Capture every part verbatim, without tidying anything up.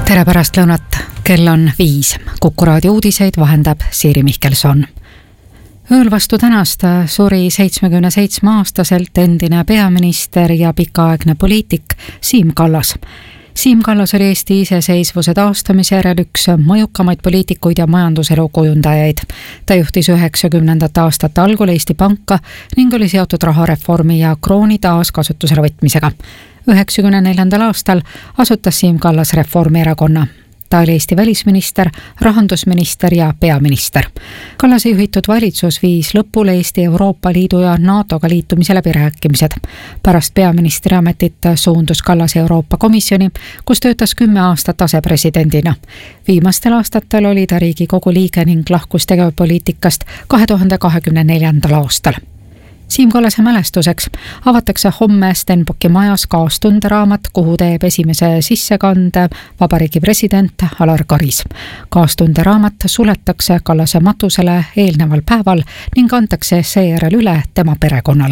tere pärastlõunat, kell on viis. Kuku raadio uudiseid vahendab Siiri Mihkelson. Ööl vastu tänast suri seitsmekümne seitsme aastaselt endine peaminister ja pikaaegne poliitik Siim Kallas. Siim Kallas oli Eesti iseseisvuse taastamise järel üks mõjukamaid poliitikuid ja majanduselu kujundajaid. Ta juhtis üheksakümnendate aastate algul Eesti Panka ning oli seotud rahareformi ja krooni taaskasutusele võtmisega. üheksakümne neljandal aastal asutas Siim Kallas Reformierakonna. Ta oli Eesti välisminister, rahandusminister ja peaminister. Kallase juhitud valitsus viis lõpule Eesti Euroopa Liidu ja NATOga liitumise läbirääkimised. Pärast peaministri ametit suundus Kallas Euroopa Komisjoni, kus töötas kümme aastat asepresidendina. Viimastel aastatel oli ta Riigikogu liige ning lahkus tegevpoliitikast kahe tuhande kahekümne neljandal aastal. Siim Kallase mälestuseks avatakse homme Stenbocki majas kaastundraamat, kuhu teeb esimese sissekande vabariigi president Alar Karis. Kaastundraamat suletakse Kallase matusele eelneval päeval ning antakse seejärel üle tema perekonnale.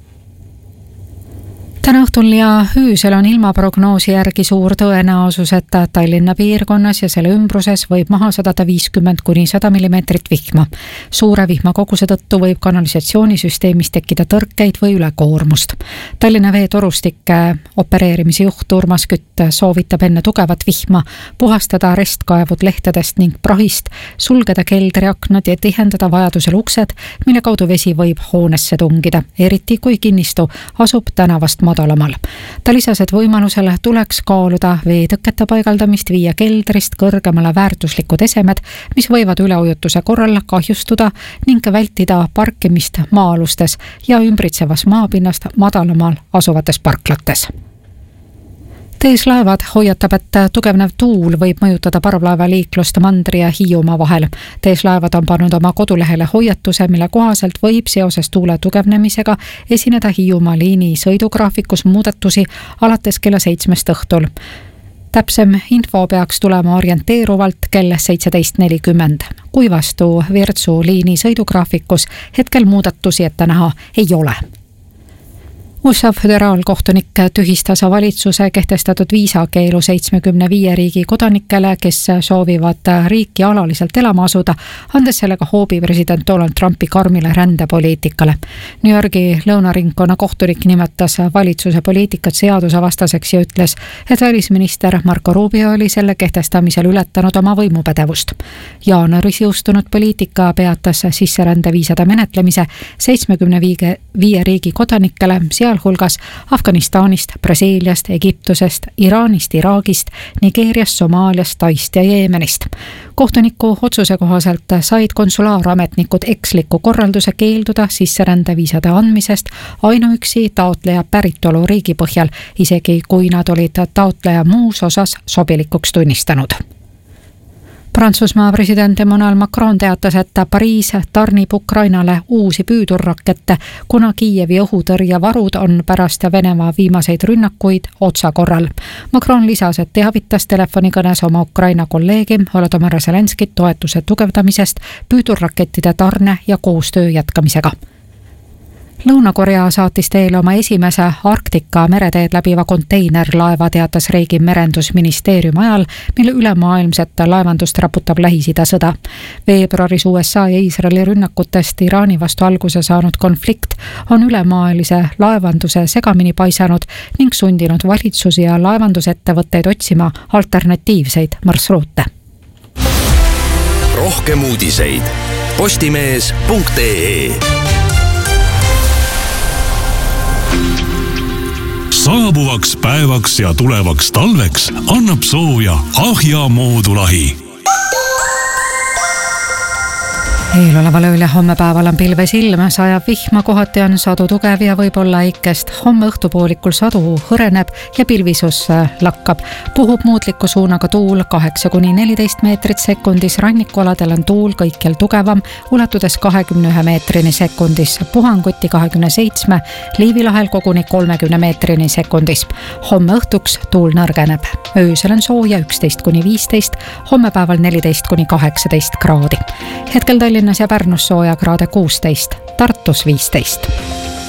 Täna õhtul ja öösel on ilmaprognoosi järgi suur tõenäosus, et Tallinna piirkonnas ja selle ümbruses võib maha sadada viiskümmend kuni sada millimeetrit vihma. Suure vihmakoguse tõttu võib kanalisatsioonisüsteemis tekkida tõrkeid või ülekoormust. Tallinna veetorustike opereerimise juht Urmas Kütt soovitab enne tugevat vihma puhastada restkaevud lehtedest ning prahist, sulgeda keldriaknad ja tihendada vajadusel uksed, mille kaudu vesi võib hoonesse tungida, eriti kui kinnistu asub tänavast madalamal. Ta lisas, et võimalusel tuleks kaaluda veetõkete paigaldamist, viia keldrist kõrgemale väärtuslikud esemed, mis võivad üleujutuse korral kahjustuda ning vältida parkimist maa-alustes ja ümbritsevas maapinnast madalamal asuvates parklates. Tees laevad hoiatab, et tugevnev tuul võib mõjutada parvlaevaliiklust Mandri ja Hiiumaa vahel. Tees laevad on pannud oma kodulehele hoiatuse, mille kohaselt võib seoses tuule tugevnemisega esineda Hiiumaa liini sõidugraafikus muudatusi alates kella seitsmest õhtul. Täpsem info peaks tulema orienteeruvalt kell seitseteist nelikümmend. Kui vastu Virtsu liini sõidugraafikus hetkel muudatusi ette näha ei ole. U S A föderaalkohtunik tühistas valitsuse kehtestatud viisakeelu seitsmekümne viie riigi kodanikele, kes soovivad riiki alaliselt elama asuda, andes sellega hoobi president Donald Trumpi karmile rändepoliitikale. New Yorgi lõunaringkonna kohtunik nimetas valitsuse poliitikat seadusevastaseks ja ütles, et välisminister Marco Rubio oli selle kehtestamisel ületanud oma võimupädevust. Jaanuaris jõustunud poliitika peatas sisserändeviisade menetlemise seitsmekümne viie riigi kodanikele, hulgas Afganistanist, Brasiiliast, Egiptusest, Iraanist, Iraagist, Nigeeriast, Somaaliast, Taist ja Jeemenist. Kohtuniku otsuse kohaselt said konsulaarametnikud eksliku korralduse keelduda sisserändeviisade andmisest ainuüksi taotleja päritolu riigi põhjal, isegi kui nad olid taotleja muus osas sobilikuks tunnistanud. Prantsusmaa president Emmanuel Macron teatas, et Pariis tarnib Ukrainale uusi püüdurrakette, kuna Kiievi õhutõrjevarud on pärast Venemaa viimaseid rünnakuid otsakorral. Macron lisas, et teavitas telefonikõnes oma Ukraina kolleegi Volodymyr Zelenskit toetuse tugevdamisest püüdurrakettide tarne ja koostöö jätkamisega. Lõuna-Korea saatis teele oma esimese Arktika mereteed läbiva konteinerlaeva, teatas riigi merendusministeerium ajal, mille ülemaailmset laevandust raputab Lähis-Ida sõda. Veebruaris U S A ja Iisraeli rünnakutest Iraani vastu alguse saanud konflikt on ülemaailmse laevanduse segamini paisanud ning sundinud valitsusi ja laevandusettevõtteid otsima alternatiivseid marsruute. Rohkem uudiseid postimees punkt ee. Saabuvaks päevaks ja tulevaks talveks annab sooja Ahja moodulahi. Eeloleval ööl ja homme päeval on pilves ilm, sajab vihma, kohati on sadu tugev ja võib-olla ikkest. Homme õhtupoolikul sadu hõreneb ja pilvisus lakkab. Puhub muutliku suunaga tuul kaheksa kuni neliteist meetrit sekundis, rannikualadel on tuul kõikjal tugevam, ulatudes kahekümne ühe meetrini sekundis, puhanguti kahekümne seitsme, Liivilahel koguni kolmekümne meetrini sekundis. Homme õhtuks tuul nõrgeneb. Öösel on sooja üksteist kuni viisteist, homme päeval neliteist kuni kaheksateist kraadi. Hetkel Tallinnas ja Pärnus sooja kraade kuusteist, Tartus viisteist.